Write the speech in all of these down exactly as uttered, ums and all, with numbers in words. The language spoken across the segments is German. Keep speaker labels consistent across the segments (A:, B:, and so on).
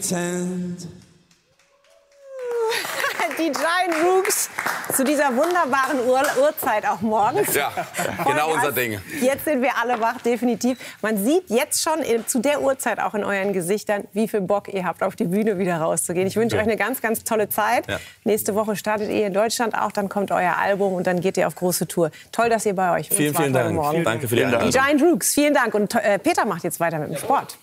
A: Die Giant Rooks zu dieser wunderbaren Uhr Uhrzeit auch morgens.
B: Ja, genau unser Ding.
A: Jetzt sind wir alle wach, definitiv. Man sieht jetzt schon in, zu der Uhrzeit auch in euren Gesichtern, wie viel Bock ihr habt, auf die Bühne wieder rauszugehen. Ich wünsche ja. euch eine ganz, ganz tolle Zeit. Ja. Nächste Woche startet ihr in Deutschland auch, dann kommt euer Album und dann geht ihr auf große Tour. Toll, dass ihr bei euch seid.
B: Vielen, vielen Dank.
A: Morgen.
B: Danke für die Einladung.
A: Die Giant Rooks, vielen Dank. Und äh, Peter macht jetzt weiter mit dem Sport.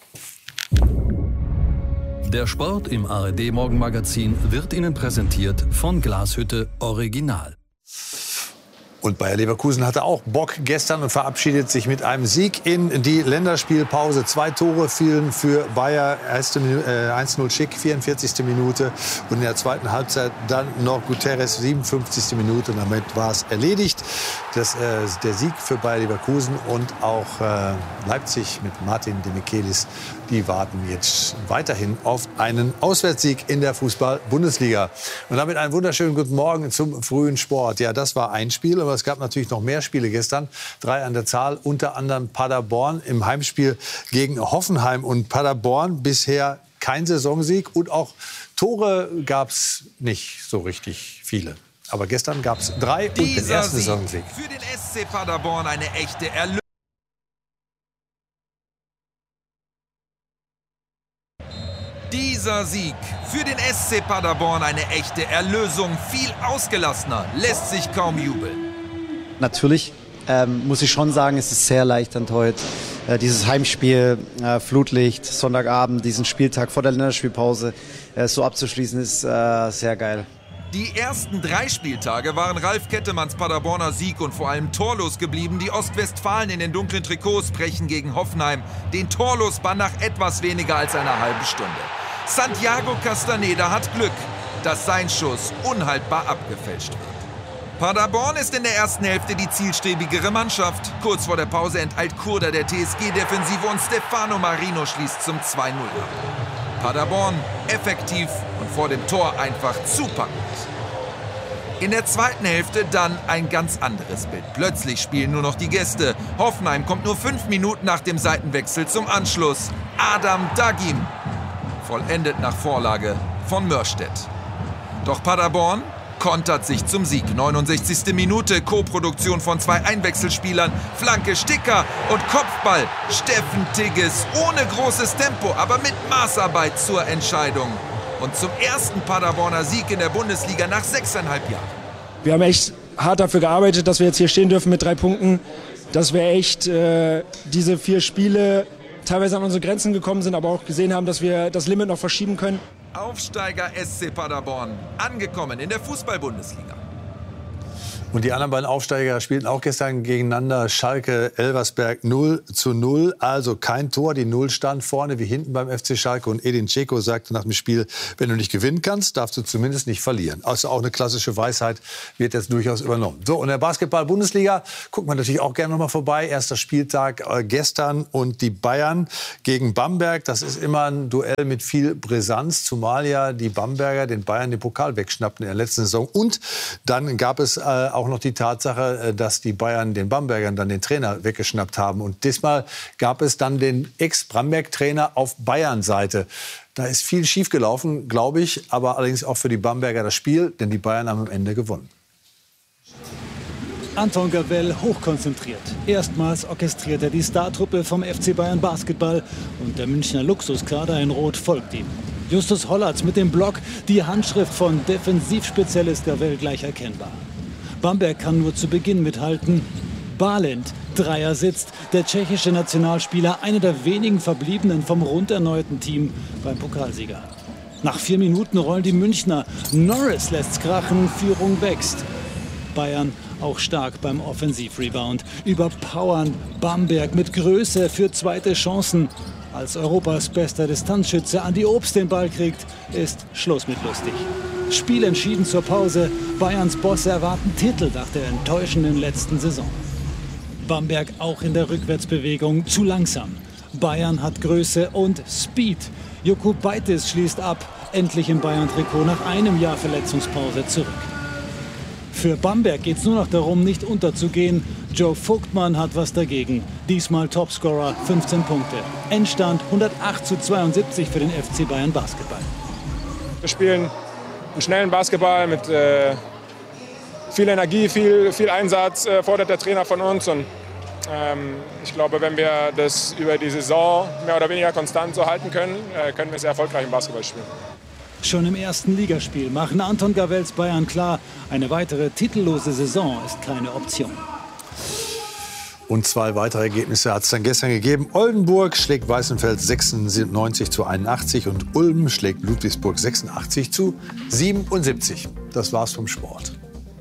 C: Der Sport im A R D-Morgenmagazin wird Ihnen präsentiert von Glashütte Original.
D: Und Bayer Leverkusen hatte auch Bock gestern und verabschiedet sich mit einem Sieg in die Länderspielpause. Zwei Tore fielen für Bayer, eins null Schick, vierundvierzigste Minute. Und in der zweiten Halbzeit dann noch Guterres, siebenundfünfzigste Minute. Und damit war es erledigt. Das, äh, der Sieg für Bayer Leverkusen und auch äh, Leipzig mit Martin Demichelis, die warten jetzt weiterhin auf einen Auswärtssieg in der Fußball-Bundesliga. Und damit einen wunderschönen guten Morgen zum frühen Sport. Ja, das war ein Spiel, aber es gab natürlich noch mehr Spiele gestern. Drei an der Zahl, unter anderem Paderborn im Heimspiel gegen Hoffenheim. Und Paderborn bisher kein Saisonsieg und auch Tore gab es nicht so richtig viele. Aber gestern gab es drei und den ersten Saisonsieg.
E: Für den S C Paderborn eine echte Erlösung. Dieser Sieg für den S C Paderborn eine echte Erlösung. Viel ausgelassener, lässt sich kaum jubeln.
F: Natürlich ähm, muss ich schon sagen, es ist sehr erleichternd heute. Äh, dieses Heimspiel, äh, Flutlicht, Sonntagabend, diesen Spieltag vor der Länderspielpause äh, so abzuschließen, ist äh, sehr geil.
E: Die ersten drei Spieltage waren Ralf Kettemanns Paderborner Sieg und vor allem torlos geblieben. Die Ostwestfalen in den dunklen Trikots brechen gegen Hoffenheim den Torlosbann nach etwas weniger als einer halben Stunde. Santiago Castaneda hat Glück, dass sein Schuss unhaltbar abgefälscht wird. Paderborn ist in der ersten Hälfte die zielstrebigere Mannschaft. Kurz vor der Pause enteilt Kurda der T S G-Defensive und Stefano Marino schließt zum zwei null ab. Paderborn effektiv und vor dem Tor einfach zupackend. In der zweiten Hälfte dann ein ganz anderes Bild. Plötzlich spielen nur noch die Gäste. Hoffenheim kommt nur fünf Minuten nach dem Seitenwechsel zum Anschluss. Adam Dagim vollendet nach Vorlage von Mörstedt. Doch Paderborn kontert sich zum Sieg. neunundsechzigste Minute, Co-Produktion von zwei Einwechselspielern, Flanke Sticker und Kopfball. Steffen Tigges ohne großes Tempo, aber mit Maßarbeit zur Entscheidung. Und zum ersten Paderborner Sieg in der Bundesliga nach sechseinhalb Jahren.
G: Wir haben echt hart dafür gearbeitet, dass wir jetzt hier stehen dürfen mit drei Punkten. Dass wir echt äh, diese vier Spiele teilweise an unsere Grenzen gekommen sind, aber auch gesehen haben, dass wir das Limit noch verschieben können.
E: Aufsteiger S C Paderborn, angekommen in der Fußball-Bundesliga.
D: Und die anderen beiden Aufsteiger spielten auch gestern gegeneinander. Schalke Elversberg null zu null, also kein Tor. Die Null stand vorne wie hinten beim F C Schalke. Und Edin Dzeko sagte nach dem Spiel, wenn du nicht gewinnen kannst, darfst du zumindest nicht verlieren. Also auch eine klassische Weisheit wird jetzt durchaus übernommen. So, und in der Basketball-Bundesliga guckt man natürlich auch gerne noch mal vorbei. Erster Spieltag äh, gestern und die Bayern gegen Bamberg. Das ist immer ein Duell mit viel Brisanz, zumal ja die Bamberger den Bayern den Pokal wegschnappten in der letzten Saison. Und dann gab es äh, auch noch die Tatsache, dass die Bayern den Bambergern dann den Trainer weggeschnappt haben. Und diesmal gab es dann den Ex-Bamberg-Trainer auf Bayern-Seite. Da ist viel schiefgelaufen, glaube ich, aber allerdings auch für die Bamberger das Spiel, denn die Bayern haben am Ende gewonnen.
H: Anton Gavell hochkonzentriert. Erstmals orchestriert er die Startruppe vom F C Bayern Basketball und der Münchner Luxuskader in Rot folgt ihm. Justus Hollatz mit dem Block, die Handschrift von Defensivspezialist Gavell gleich erkennbar. Bamberg kann nur zu Beginn mithalten. Balint, Dreier sitzt, der tschechische Nationalspieler, einer der wenigen Verbliebenen vom rund erneuten Team beim Pokalsieger. Nach vier Minuten rollen die Münchner. Norris lässt's krachen, Führung wächst. Bayern auch stark beim Offensivrebound. Überpowern Bamberg mit Größe für zweite Chancen. Als Europas bester Distanzschütze Andi Obst den Ball kriegt, ist Schluss mit lustig. Spiel entschieden zur Pause. Bayerns Bosse erwarten Titel nach der enttäuschenden letzten Saison. Bamberg auch in der Rückwärtsbewegung zu langsam. Bayern hat Größe und Speed. Jokubaitis schließt ab. Endlich im Bayern-Trikot nach einem Jahr Verletzungspause zurück. Für Bamberg geht es nur noch darum, nicht unterzugehen. Joe Vogtmann hat was dagegen. Diesmal Topscorer, fünfzehn Punkte. Endstand hundertacht zu zweiundsiebzig für den F C Bayern Basketball.
B: Wir spielen einen schnellen Basketball mit äh, viel Energie, viel, viel Einsatz, äh, fordert der Trainer von uns. Und ähm, ich glaube, wenn wir das über die Saison mehr oder weniger konstant so halten können, äh, können wir sehr erfolgreich im Basketball spielen.
H: Schon im ersten Ligaspiel machen Anton Gavels Bayern klar, eine weitere titellose Saison ist keine Option.
D: Und zwei weitere Ergebnisse hat es dann gestern gegeben. Oldenburg schlägt Weißenfels sechsundneunzig zu einundachtzig und Ulm schlägt Ludwigsburg sechsundachtzig zu siebenundsiebzig. Das war's vom Sport.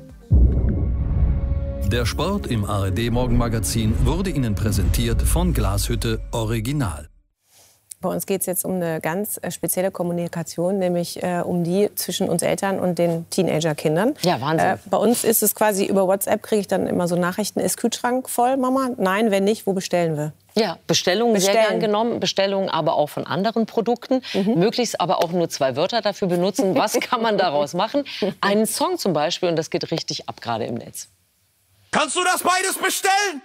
C: Der Sport im A R D Morgenmagazin wurde Ihnen präsentiert von Glashütte Original.
A: Bei uns geht es jetzt um eine ganz spezielle Kommunikation, nämlich äh, um die zwischen uns Eltern und den Teenagerkindern.
I: Ja, Wahnsinn. Äh,
A: bei uns ist es quasi über WhatsApp, kriege ich dann immer so Nachrichten, ist Kühlschrank voll, Mama? Nein, wenn nicht, wo bestellen wir?
I: Ja, Bestellungen
A: Bestellen.
I: sehr gern genommen, Bestellungen aber auch von anderen Produkten. Mhm. Möglichst aber auch nur zwei Wörter dafür benutzen. Was kann man daraus machen? Einen Song zum Beispiel, und das geht richtig ab gerade im Netz.
J: Kannst du das beides bestellen?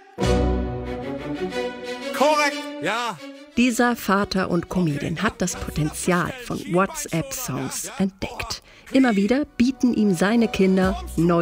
J: Korrekt, ja.
K: Dieser Vater und Comedian hat das Potenzial von WhatsApp-Songs entdeckt. Immer wieder bieten ihm seine Kinder neue